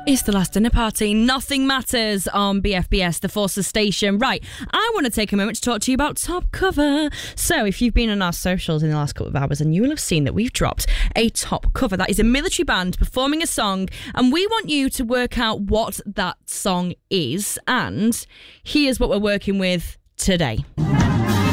It's the last dinner party. Nothing matters on BFBS, the Forces station. Right, I want to take a moment to talk to you about Top Cover. So if you've been on our socials in the last couple of hours, and you will have seen that we've dropped a Top Cover. That is a military band performing a song, and we want you to work out what that song is. And here's what we're working with today.